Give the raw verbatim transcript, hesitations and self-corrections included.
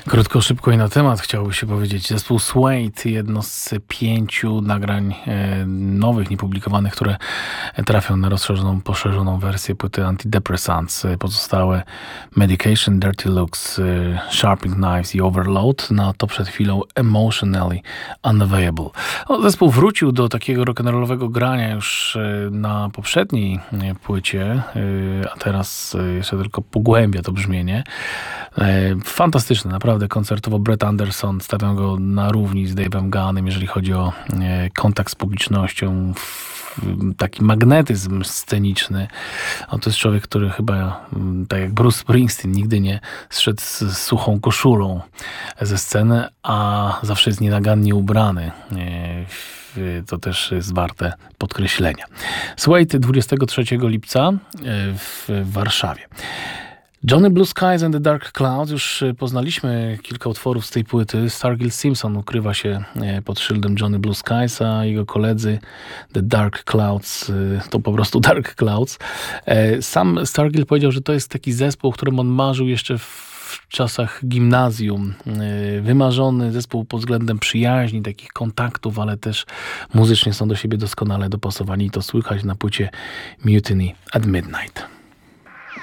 Krótko, szybko i na temat chciałoby się powiedzieć. Zespół Suede, jedno z pięciu nagrań e, nowych, niepublikowanych, które trafią na rozszerzoną, poszerzoną wersję płyty Antidepressants. Pozostałe Medication, Dirty Looks, e, Sharpening Knives i Overload. No to przed chwilą Emotionally Unavailable. O, zespół wrócił do takiego rock'n'rollowego grania już e, na poprzedniej e, płycie, e, a teraz e, jeszcze tylko pogłębia to brzmienie. E, fantastyczne, naprawdę koncertowo. Brett Anderson, stawiam go na równi z Dave'em Gunnem, jeżeli chodzi o e, kontakt z publicznością, f, taki magnetyzm sceniczny. O, to jest człowiek, który chyba, tak jak Bruce Springsteen, nigdy nie zszedł z suchą koszulą ze sceny, a zawsze jest nienagannie ubrany. E, To też jest warte podkreślenia. Suede dwudziestego trzeciego lipca w Warszawie. Johnny Blue Skies and the Dark Clouds. Już poznaliśmy kilka utworów z tej płyty. Stargill Simpson ukrywa się pod szyldem Johnny Blue Skies, a jego koledzy The Dark Clouds to po prostu Dark Clouds. Sam Stargill powiedział, że to jest taki zespół, o którym on marzył jeszcze w czasach gimnazjum. Wymarzony zespół pod względem przyjaźni, takich kontaktów, ale też muzycznie są do siebie doskonale dopasowani. I to słychać na płycie Mutiny at Midnight.